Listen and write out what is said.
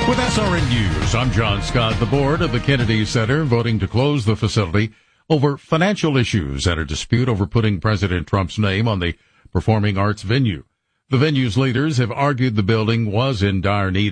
With SRN News, I'm John Scott. The board of the Kennedy Center voting to close the facility over financial issues and a dispute over putting President Trump's name on the performing arts venue. The venue's leaders have argued the building was in dire need